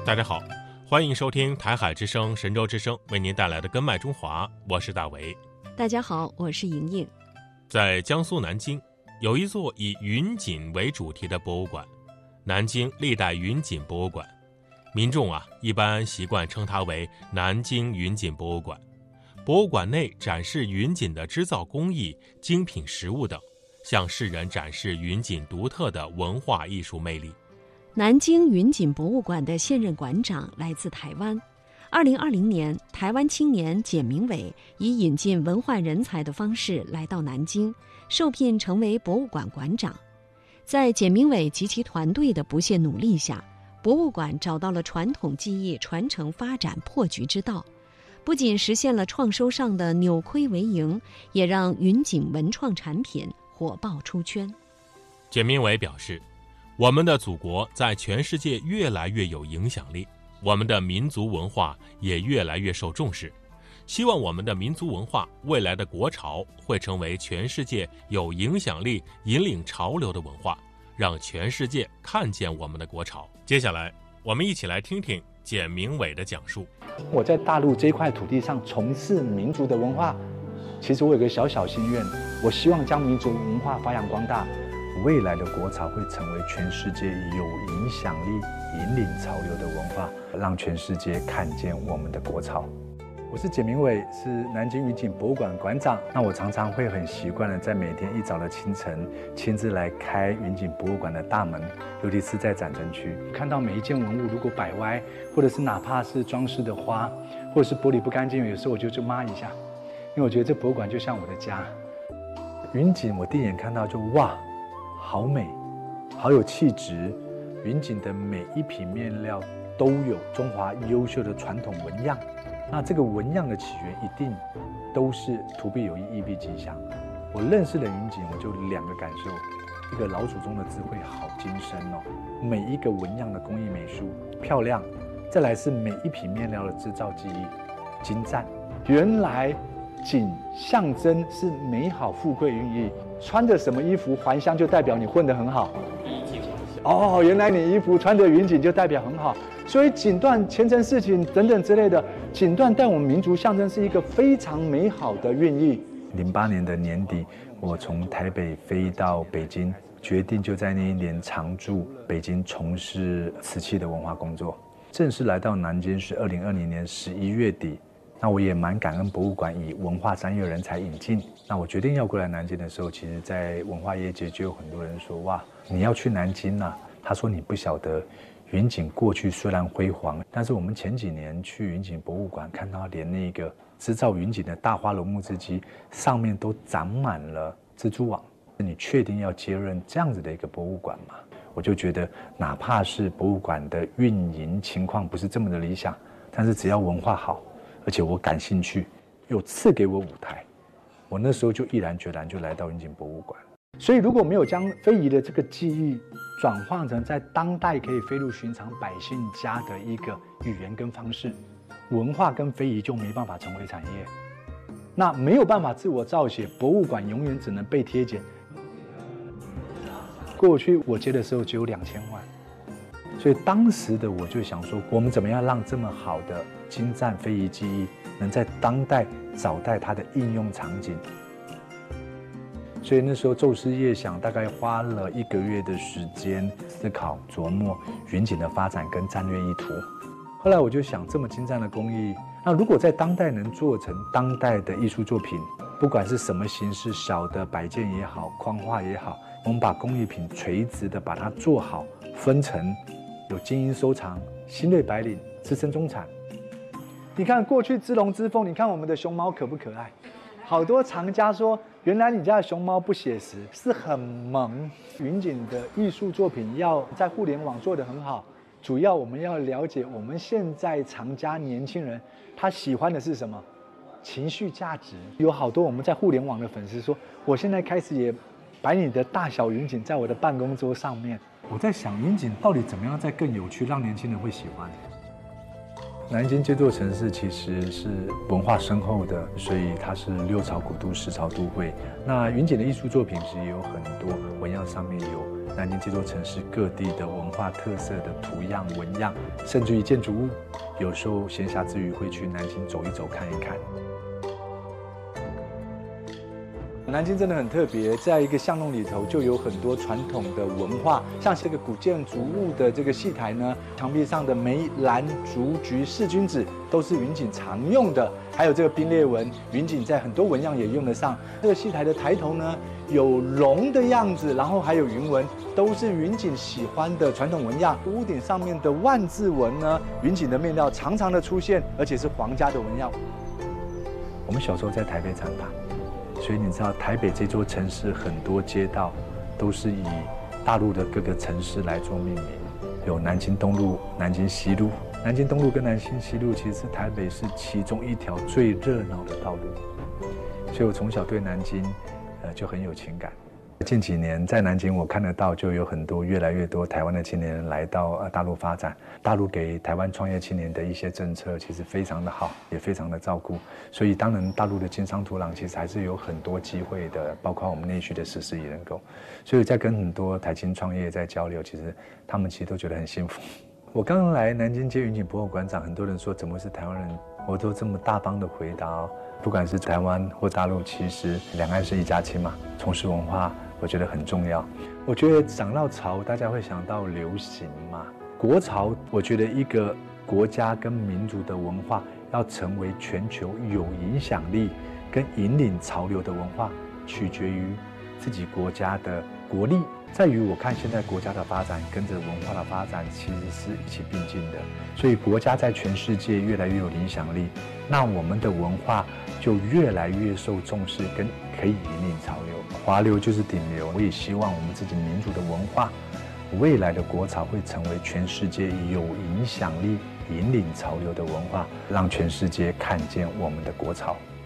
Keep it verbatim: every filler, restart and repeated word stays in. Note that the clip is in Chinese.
大家好，欢迎收听台海之声、神州之声为您带来的《根脉中华》，我是大为。 大家好，我是莹莹。 在江苏南京，有一座以云锦为主题的博物馆——南京历代云锦博物馆。民众啊，一般习惯称它为南京云锦博物馆。博物馆内展示云锦的织造工艺、精品实物等，向世人展示云锦独特的文化艺术魅力。 南京云锦博物馆的现任馆长来自台湾。二零二零年，台湾青年简明伟以引进文化人才的方式来到南京，受聘成为博物馆馆长。在简明伟及其团队的不懈努力下，博物馆找到了传统技艺传承发展破局之道，不仅实现了创收上的扭亏为盈，也让云锦文创产品火爆出圈。 简明伟表示，我们的祖国在全世界越来越有影响力，我们的民族文化也越来越受重视。希望我们的民族文化未来的国潮会成为全世界有影响力、引领潮流的文化，让全世界看见我们的国潮。接下来，我们一起来听听简明伟的讲述。 我在大陆这块土地上从事民族的文化，其实我有个小小心愿，我希望将民族文化发扬光大，未来的国潮会成为全世界有影响力、引领潮流的文化，让全世界看见我们的国潮。我是简明伟，是南京云锦博物馆馆长。那我常常会很习惯的在每天一早的清晨，亲自来开云锦博物馆的大门，尤其是在展陈区，看到每一件文物如果摆歪，或者是哪怕是装饰的花，或者是玻璃不干净，有时候我就就抹一下，因为我觉得这博物馆就像我的家。云锦我第一眼看到就哇，好美，好有气质。云锦的每一匹面料都有中华优秀的传统纹样。那这个纹样的起源一定都是图必有意，意必吉祥。我认识的云锦，我就两个感受：一个老祖宗的智慧好精深哦，每一个纹样的工艺美术漂亮；再来是每一匹面料的制造技艺精湛。原来锦象征是美好、富贵、寓意，穿着什么衣服还乡就代表你混得很好。哦，原来你衣服穿着云锦就代表很好。所以锦缎、前程似锦等等之类的，锦缎带我们民族象征是一个非常美好的寓意。零八年的年底，我从台北飞到北京，决定就在那一年常驻北京，从事瓷器的文化工作。正式来到南京是二零二零年十一月底，那我也蛮感恩博物馆以文化专业人才引进。那我决定要过来南京的时候，其实在文化业界就有很多人说：哇，你要去南京啊？他说你不晓得。云锦过去虽然辉煌，但是我们前几年去云锦博物馆看到，连那个制造云锦的大花龙木制机上面都长满了蜘蛛网。你确定要接任这样子的一个博物馆吗？我就觉得，哪怕是博物馆的运营情况不是这么的理想，但是只要文化好，而且我感兴趣，有赐给我舞台，我那时候就毅然决然就来到云锦博物馆。所以如果没有将非遗的这个技艺转换成在当代可以飞入寻常百姓家的一个语言跟方式，文化跟非遗就没办法成为产业。那没有办法自我造血，博物馆永远只能被贴减。过去我接的时候只有两千万，所以当时的我就想说，我们怎么样让这么好的精湛非遗技艺能在当代找到它的应用场景。所以那时候昼思夜想，大概花了一个月的时间思考琢磨云锦的发展跟战略意图。后来我就想，这么精湛的工艺，那如果在当代能做成当代的艺术作品，不管是什么形式，小的摆件也好，框画也好，我们把工艺品垂直的把它做好，分成有精英收藏、新锐白领、资深中产。你看过去之龙之凤，你看我们的熊猫可不可爱？好多藏家说，原来你家的熊猫不写实，是很萌。云锦的艺术作品要在互联网做得很好，主要我们要了解我们现在藏家年轻人他喜欢的是什么情绪价值。有好多我们在互联网的粉丝说，我现在开始也摆你的大小云锦在我的办公桌上面。我在想，云锦到底怎么样再更有趣，让年轻人会喜欢？ 南京这座城市其实是文化深厚的，所以它是六朝古都、十朝都会。那云锦的艺术作品其实也有很多纹样，上面有南京这座城市各地的文化特色的图样、纹样，甚至于建筑物。有时候闲暇之余会去南京走一走、看一看。南京真的很特别，在一个巷弄里头就有很多传统的文化，像这个古建筑物的这个戏台呢，墙壁上的梅、兰、竹、菊、四君子都是云锦常用的，还有这个冰裂纹，云锦在很多纹样也用得上。这个戏台的抬头呢，有龙的样子，然后还有云纹，都是云锦喜欢的传统纹样。屋顶上面的万字纹呢，云锦的面料常常的出现，而且是皇家的纹样。我们小时候在台北长大。所以你知道，台北这座城市很多街道都是以大陆的各个城市来做命名，有南京东路、南京西路。南京东路跟南京西路其实是台北市其中一条最热闹的道路，所以我从小对南京，呃，就很有情感。近几年在南京，我看得到就有很多越来越多台湾的青年人来到呃大陆发展。大陆给台湾创业青年的一些政策其实非常的好，也非常的照顾。所以当然大陆的经商土壤其实还是有很多机会的，包括我们内需的实施也能够。所以在跟很多台青创业在交流，其实他们其实都觉得很幸福。我刚刚来南京接云锦博物馆长，很多人说怎么是台湾人，我都这么大方的回答哦。不管是台湾或大陆，其实两岸是一家亲嘛，从事文化。我觉得很重要。我觉得讲到潮，大家会想到流行嘛。国潮，我觉得一个国家跟民族的文化要成为全球有影响力跟引领潮流的文化，取决于自己国家的国力。在于我看现在国家的发展跟着文化的发展其实是一起并进的，所以国家在全世界越来越有影响力，那我们的文化就越来越受重视，跟可以引领潮流。华流就是顶流，我也希望我们自己民族的文化，未来的国潮会成为全世界有影响力、引领潮流的文化，让全世界看见我们的国潮。